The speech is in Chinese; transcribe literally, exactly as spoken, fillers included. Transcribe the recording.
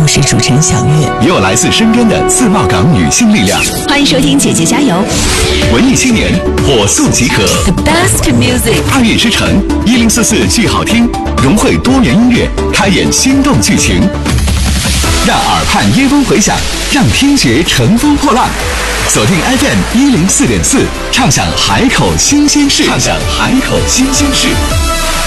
是主持人小月， 也有来自身边的自贸港女性力量。 欢迎收听姐姐加油， 文艺青年火速集合 The best music， 二月之城一零四四剧好听，融汇多元音乐，开演心动剧情，让耳畔耶风回响，让听觉乘风破浪。锁定 F M 一零四点四，畅享海口新鲜事，畅享海口新鲜事。